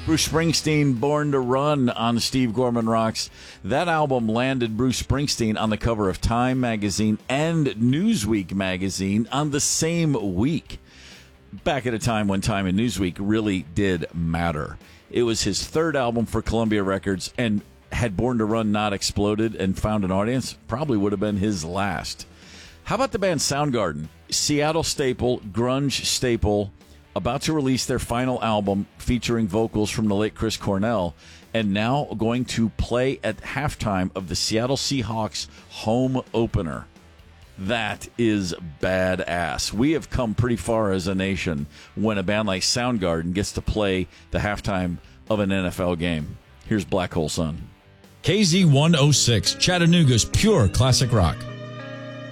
Bruce Springsteen, Born to Run on Steve Gorman Rocks. That album landed Bruce Springsteen on the cover of Time magazine and Newsweek magazine on the same week. Back at a time when Time and Newsweek really did matter. It was his third album for Columbia Records, and had Born to Run not exploded and found an audience, probably would have been his last. How about the band Soundgarden? Seattle staple, grunge staple, about to release their final album featuring vocals from the late Chris Cornell, and now going to play at halftime of the Seattle Seahawks home opener. That is badass. We have come pretty far as a nation when a band like Soundgarden gets to play the halftime of an NFL game. Here's Black Hole Sun. KZ106, Chattanooga's pure classic rock.